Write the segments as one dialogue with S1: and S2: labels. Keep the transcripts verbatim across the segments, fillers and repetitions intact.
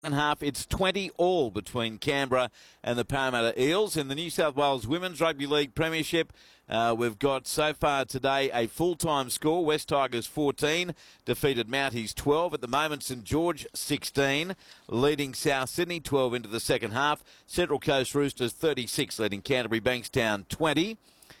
S1: And half, it's twenty all between Canberra and the Parramatta Eels. In the New South Wales Women's Rugby League Premiership, uh, we've got so far today a full-time score. West Tigers fourteen, defeated Mounties twelve. At the moment, St George sixteen, leading South Sydney twelve into the second half. Central Coast Roosters thirty-six, leading Canterbury Bankstown twenty.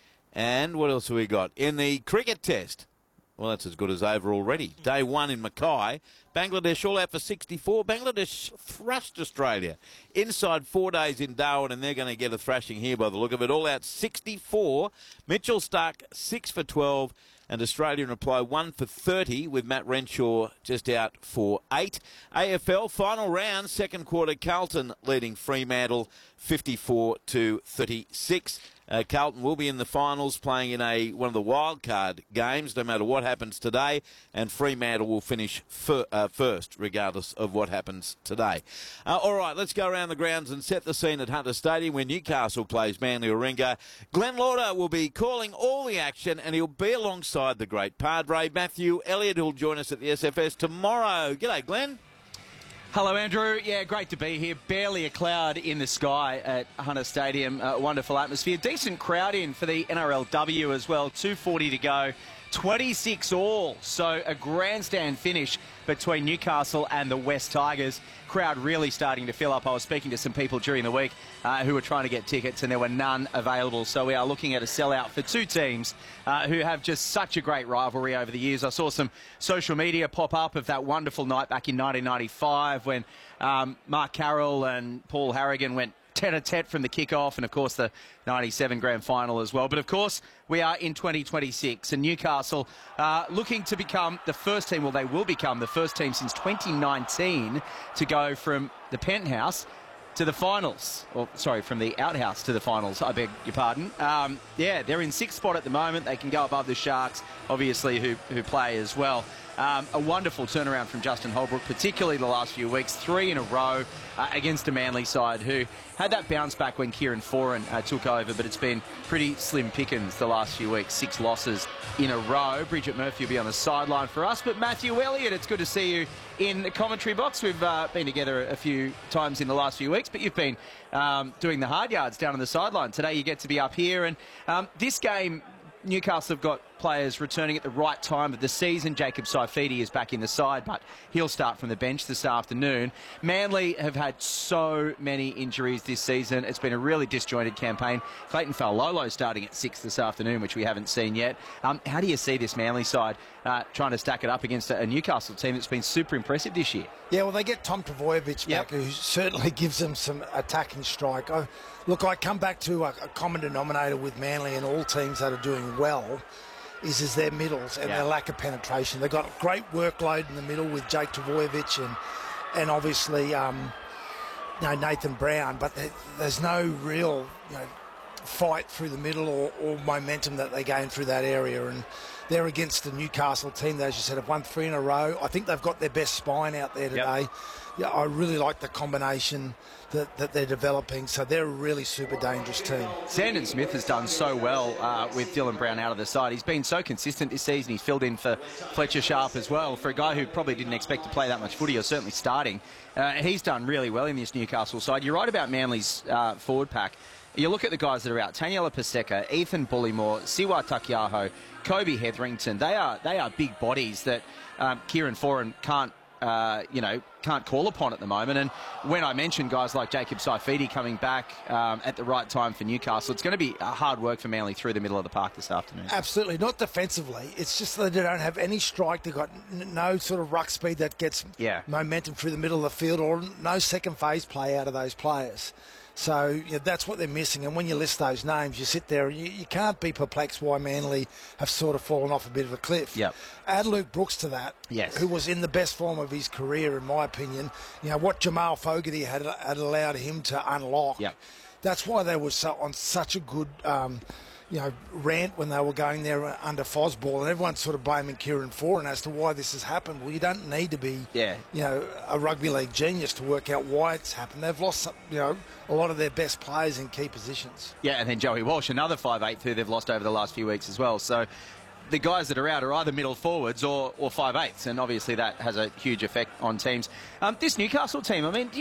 S1: And what else have we got? In the cricket test, well, that's as good as over already. Day one in Mackay. Bangladesh all out for sixty-four. Bangladesh thrashed Australia inside four days in Darwin, and they're going to get a thrashing here by the look of it. All out sixty-four. Mitchell Stark six for twelve. And Australia in reply one for thirty, with Matt Renshaw just out for eight. A F L final round, second quarter, Carlton leading Fremantle fifty-four to thirty-six. Uh, Carlton will be in the finals, playing in a one of the wild card games, no matter what happens today, and Fremantle will finish fir- uh, first, regardless of what happens today. Uh, all right, let's go around the grounds and set the scene at Hunter Stadium, where Newcastle plays Manly Warringah. Glenn Lauder will be calling all the action, and he'll be alongside the great Padre, Matthew Elliott, who'll join us at the S F S tomorrow. G'day, Glenn.
S2: Hello, Andrew. Yeah, great to be here. Barely a cloud in the sky at Hunter Stadium. Uh, wonderful atmosphere. Decent crowd in for the N R L W as well. two forty to go. twenty-six all. So a grandstand finish between Newcastle and the West Tigers. Crowd really starting to fill up. I was speaking to some people during the week uh, who were trying to get tickets, and there were none available. So we are looking at a sellout for two teams uh, who have just such a great rivalry over the years. I saw some social media pop up of that wonderful night back in nineteen ninety-five when um, Mark Carroll and Paul Harrigan went tete-a-tete from the kickoff, and of course the ninety-seven grand final as well. But of course we are in twenty twenty-six, and Newcastle uh, looking to become the first team, well, they will become the first team since twenty nineteen to go from the penthouse to the finals, or sorry, from the outhouse to the finals, I beg your pardon. Um, yeah, they're in sixth spot at the moment. They can go above the Sharks, obviously, who, who play as well. Um, a wonderful turnaround from Justin Holbrook, particularly the last few weeks, three in a row uh, against a Manly side who had that bounce back when Kieran Foran uh, took over, but it's been pretty slim pickings the last few weeks, six losses in a row. Bridget Murphy will be on the sideline for us, but Matthew Elliott, it's good to see you in the commentary box. We've uh, been together a few times in the last few weeks, but you've been um, doing the hard yards down on the sideline. Today you get to be up here, and um, this game, Newcastle have got players returning at the right time of the season. Jacob Saifidi is back in the side, but he'll start from the bench this afternoon. Manly have had so many injuries this season. It's been a really disjointed campaign. Clayton Faulolo starting at six this afternoon, which we haven't seen yet. Um, how do you see this Manly side uh, trying to stack it up against a, a Newcastle team that's been super impressive this year?
S3: Yeah, well, they get Tom Trbojevic
S2: Yep.
S3: back, who certainly gives them some attacking strike. I, look, I come back to a, a common denominator with Manly and all teams that are doing well is, is their middles and
S2: yeah.
S3: their lack of penetration. They've got a great workload in the middle with Jake Trbojevic and, and obviously um, you know, Nathan Brown, but there, there's no real you know, fight through the middle or, or momentum that they gain through that area. And they're against the Newcastle team that, as you said, have won three in a row. I think they've got their best spine out there today.
S2: Yep.
S3: Yeah, I really like the combination that, that they're developing, so they're a really super dangerous team.
S2: Sandon Smith has done so well uh, with Dylan Brown out of the side. He's been so consistent this season. He's filled in for Fletcher Sharp as well. For a guy who probably didn't expect to play that much footy, or certainly starting, uh, he's done really well in this Newcastle side. You're right about Manly's uh, forward pack. You look at the guys that are out: Taniela Paseka, Ethan Bullymore, Siwa Takiaho, Kobe Hetherington. They are they are big bodies that um, Kieran Foran can't uh, you know can't call upon at the moment. And when I mention guys like Jacob Saifidi coming back um, at the right time for Newcastle, it's going to be hard work for Manly through the middle of the park this afternoon.
S3: Absolutely, not defensively. It's just that they don't have any strike. They've got n- no sort of ruck speed that gets
S2: Yeah.
S3: momentum through the middle of the field, or no second phase play out of those players. So you know, that's what they're missing. And when you list those names, you sit there and you, you can't be perplexed why Manly have sort of fallen off a bit of a cliff.
S2: Yep.
S3: Add Luke Brooks to that,
S2: Yes.
S3: who was in the best form of his career, in my opinion. You know, what Jamal Fogarty had, had allowed him to unlock.
S2: Yep.
S3: That's why they were so, on such a good um, you know, rant when they were going there under Fosball, and everyone's sort of blaming Kieran Foran as to why this has happened. Well, you don't need to be,
S2: Yeah.
S3: you know, a rugby league genius to work out why it's happened. They've lost, some, you know, a lot of their best players in key positions.
S2: Yeah, and then Joey Walsh, another five eight who they've lost over the last few weeks as well. So the guys that are out are either middle forwards or, or five eighths, and obviously that has a huge effect on teams. Um, this Newcastle team, I mean, do you